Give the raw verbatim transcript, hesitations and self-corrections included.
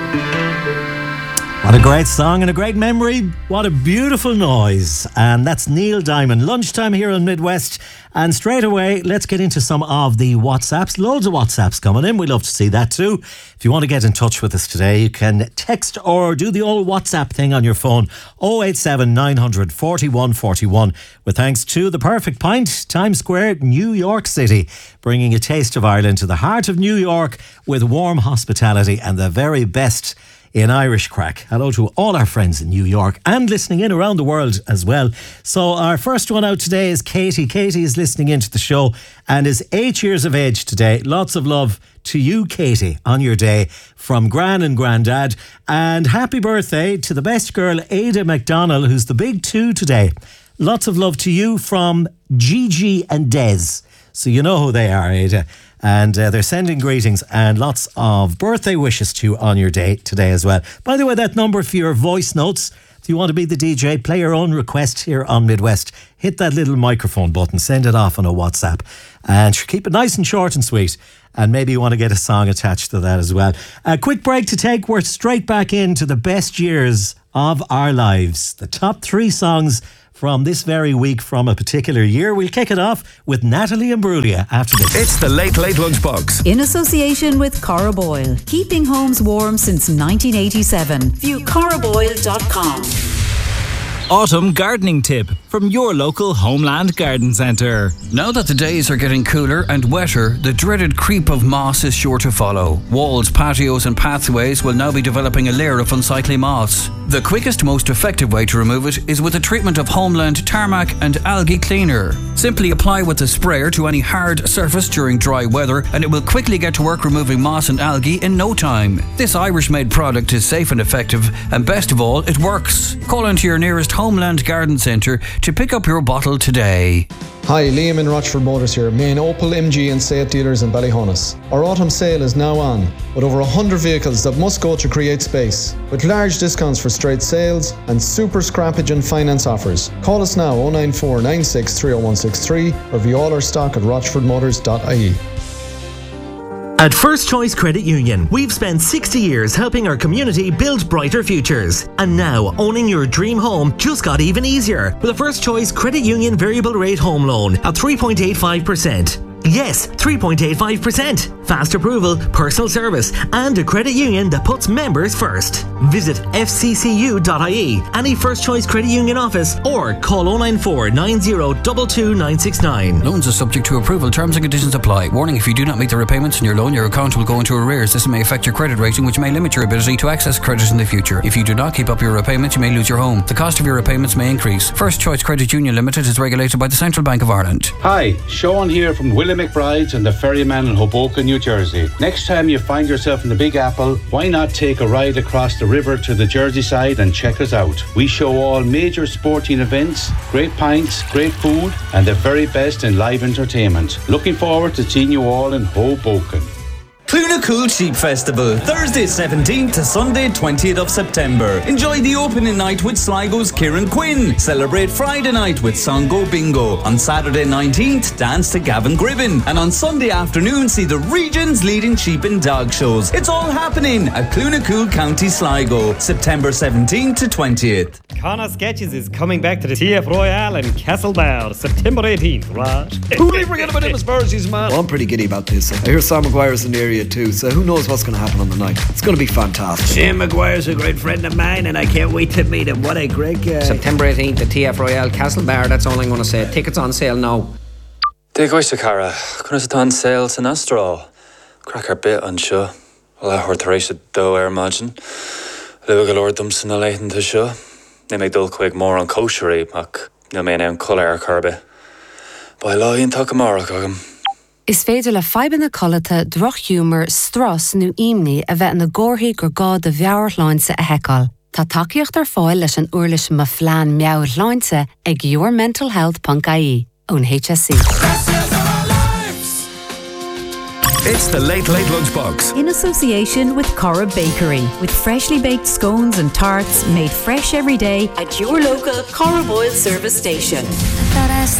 What a great song and a great memory. What a beautiful noise. And that's Neil Diamond. Lunchtime here on Midwest. And straight away, let's get into some of the WhatsApps. Loads of WhatsApps coming in. We'd love to see that too. If you want to get in touch with us today, you can text or do the old WhatsApp thing on your phone. oh eight seven nine hundred forty-one forty-one. With thanks to The Perfect Pint, Times Square, New York City. Bringing a taste of Ireland to the heart of New York with warm hospitality and the very best in Irish crack. Hello to all our friends in New York and listening in around the world as well. So our first one out today is Katie. Katie is listening into the show and is eight years of age today. Lots of love to you, Katie, on your day from Gran and Grandad. And happy birthday to the best girl, Ada McDonnell, who's the big two today. Lots of love to you from Gigi and Des. So you know who they are, Ada. And uh, they're sending greetings and lots of birthday wishes to you on your day today as well. By the way, that number for your voice notes, if you want to be the D J, play your own request here on Midwest, hit that little microphone button, send it off on a WhatsApp, and keep it nice and short and sweet. And maybe you want to get a song attached to that as well. A quick break to take. We're straight back into the best years of our lives. The top three songs from this very week from a particular year. We'll kick it off with Natalie Imbruglia after this. It's the Late Late Lunchbox. In association with Cora Boyle. Keeping homes warm since nineteen eighty-seven. View cora boyle dot com. Autumn gardening tip from your local Homeland Garden Centre. Now that the days are getting cooler and wetter, the dreaded creep of moss is sure to follow. Walls, patios and pathways will now be developing a layer of unsightly moss. The quickest, most effective way to remove it is with a treatment of Homeland Tarmac and Algae Cleaner. Simply apply with a sprayer to any hard surface during dry weather and it will quickly get to work removing moss and algae in no time. This Irish-made product is safe and effective, and best of all, it works. Call into your nearest Homeland Garden Centre to pick up your bottle today. Hi, Liam in Rochford Motors here, main Opel, M G and Seat dealers in Ballyhonus. Our autumn sale is now on, with over one hundred vehicles that must go to create space, with large discounts for straight sales and super scrappage and finance offers. Call us now oh nine four nine six three oh one six three or view all our stock at rochford motors dot I E. At First Choice Credit Union, we've spent sixty years helping our community build brighter futures. And now, owning your dream home just got even easier with a First Choice Credit Union variable rate home loan at three point eight five percent. Yes, three point eight five percent. Fast approval, personal service, and a credit union that puts members first. Visit f c c u dot I E, any First Choice Credit Union office, or call oh nine four nine oh two two nine six nine. Loans are subject to approval. Terms and conditions apply. Warning: if you do not meet the repayments in your loan, your account will go into arrears. This may affect your credit rating, which may limit your ability to access credit in the future. If you do not keep up your repayments, you may lose your home. The cost of your repayments may increase. First Choice Credit Union Limited is regulated by the Central Bank of Ireland. Hi, Sean here from Willie McBride's and the Ferryman in Hoboken, New Jersey. Next time you find yourself in the Big Apple, why not take a ride across the river to the Jersey side and check us out? We show all major sporting events, great pints, great food, and the very best in live entertainment. Looking forward to seeing you all in Hoboken. Cloonacool Sheep Festival, Thursday seventeenth to Sunday twentieth of September. Enjoy the opening night with Sligo's Kieran Quinn. Celebrate Friday night with Songo Bingo. On Saturday nineteenth, dance to Gavin Gribben. And on Sunday afternoon, see the region's leading sheep and dog shows. It's all happening at Cloonacool, County Sligo, September seventeenth to twentieth. Connor Sketches is coming back to the T F Royale in Castlebar, September eighteenth, right? Who do you forget about him as Sparsies, man? Well, I'm pretty giddy about this. I hear Sam Maguire's in the area too, so who knows what's going to happen on the night. It's going to be fantastic. Sam Maguire's a great friend of mine and I can't wait to meet him. What a great guy. September eighteenth at T F Royale Castlebar, that's all I'm going to say. Tickets on sale now. Dig oise cara, conna sit on sale to Nostro. Cracker bit on show. Well, I heard Theresa do air imagine. Live a galore dumps in a late into show. They make dull quick more on koshery, mac. No man on colour kirby. By law in Takamara cogum. Is féidir le feiben na colata droch humor stras nu imni a bheith na gcóthaí gur gá de bheabhar láinse a heiceáil. Tá takeíocht ar fáil leis an uirlis ma phlean meabhar láinse ag your mental health dot I E ón H S C. It's the Late Late Lunchbox. In association with Cora Bakery, with freshly baked scones and tarts made fresh every day at your local Cora Boyle service station.